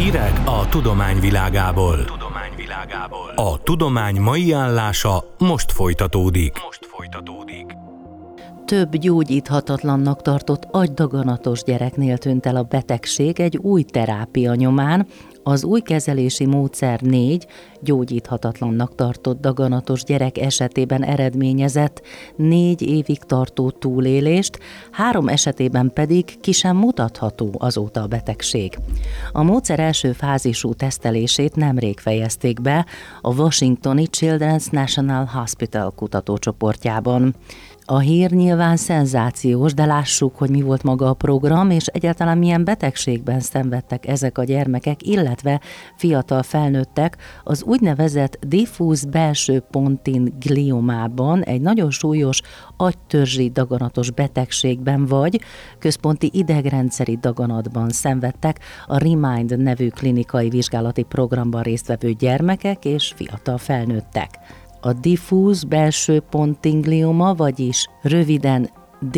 Hírek a tudomány világából. A tudomány mai állása most folytatódik. Több gyógyíthatatlannak tartott agydaganatos gyereknél tűnt el a betegség egy új terápia nyomán. Az új kezelési módszer 4 gyógyíthatatlannak tartott daganatos gyerek esetében eredményezett 4 évig tartó túlélést, 3 esetében pedig ki sem mutatható azóta a betegség. A módszer első fázisú tesztelését nemrég fejezték be a Washingtoni Children's National Hospital kutatócsoportjában. A hír nyilván szenzációs, de lássuk, hogy mi volt maga a program, és egyáltalán milyen betegségben szenvedtek ezek a gyermekek, illetve fiatal felnőttek az úgynevezett diffúz belső pontin gliomában, egy nagyon súlyos agytörzsi daganatos betegségben vagy központi idegrendszeri daganatban szenvedtek a Remind nevű klinikai vizsgálati programban résztvevő gyermekek és fiatal felnőttek. A diffúz belső pontin glioma, vagyis röviden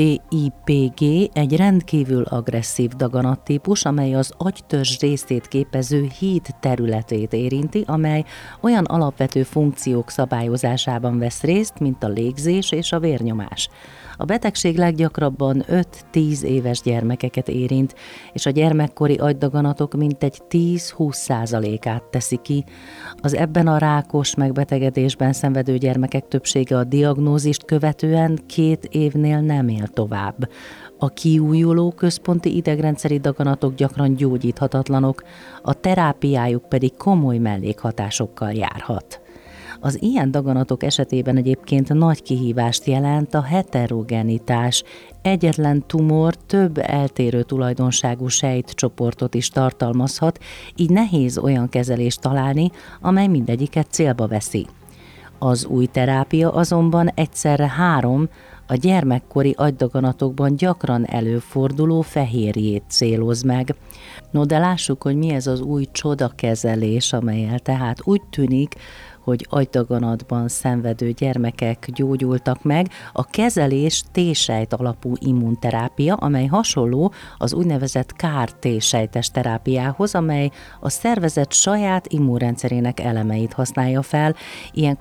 DIPG egy rendkívül agresszív daganattípus, amely az agytörzs részét képező híd területét érinti, amely olyan alapvető funkciók szabályozásában vesz részt, mint a légzés és a vérnyomás. A betegség leggyakrabban 5-10 éves gyermekeket érint, és a gyermekkori agydaganatok mintegy 10-20%-át teszi ki. Az ebben a rákos megbetegedésben szenvedő gyermekek többsége a diagnózist követően 2 évnél nem él tovább. A kiújuló központi idegrendszeri daganatok gyakran gyógyíthatatlanok, a terápiájuk pedig komoly mellékhatásokkal járhat. Az ilyen daganatok esetében egyébként nagy kihívást jelent a heterogenitás. Egyetlen tumor több eltérő tulajdonságú sejtcsoportot is tartalmazhat, így nehéz olyan kezelést találni, amely mindegyiket célba veszi. Az új terápia azonban egyszerre 3 a gyermekkori agydaganatokban gyakran előforduló fehérjét céloz meg. No, de lássuk, hogy mi ez az új csodakezelés, amellyel tehát úgy tűnik, hogy agydaganatban szenvedő gyermekek gyógyultak meg. A kezelés T-sejt alapú immunterápia, amely hasonló az úgynevezett CAR-T-sejtes terápiához, amely a szervezet saját immunrendszerének elemeit használja fel. Ilyenkor